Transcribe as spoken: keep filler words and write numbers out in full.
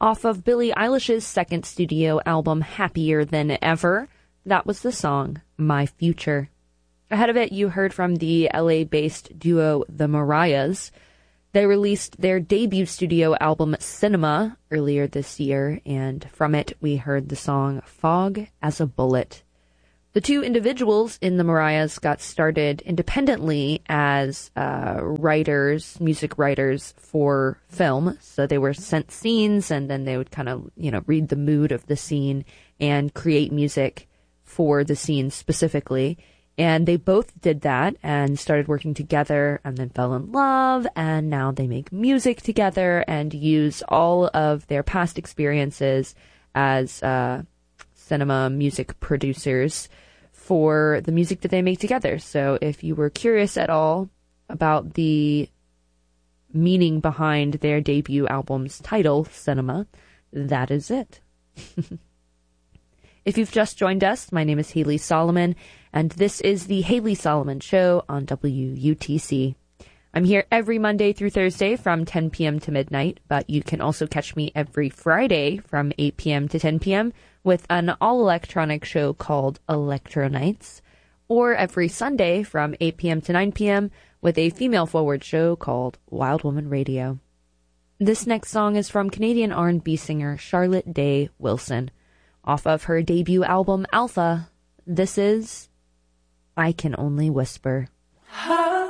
Off of Billie Eilish's second studio album, Happier Than Ever, that was the song My Future. Ahead of it, you heard from the L A-based duo The Mariahs. They released their debut studio album, Cinema, earlier this year, and from it, we heard the song Fog as a Bullet. The two individuals in the Mariahs got started independently as uh, writers, music writers for film. So they were sent scenes, and then they would kind of, you know, read the mood of the scene and create music for the scene specifically. And they both did that and started working together and then fell in love. And now they make music together and use all of their past experiences as uh, cinema music producers for the music that they make together. So if you were curious at all about the meaning behind their debut album's title, Cinema, that is it. If you've just joined us, my name is Haley Solomon, and this is the Haley Solomon Show on W U T C. I'm here every Monday through Thursday from ten p.m. to midnight, but you can also catch me every Friday from eight p.m. to ten p.m. with an all-electronic show called Electro Nights, or every Sunday from eight p.m. to nine p.m. with a female-forward show called Wild Woman Radio. This next song is from Canadian R and B singer Charlotte Day Wilson. Off of her debut album, Alpha, this is I Can Only Whisper. How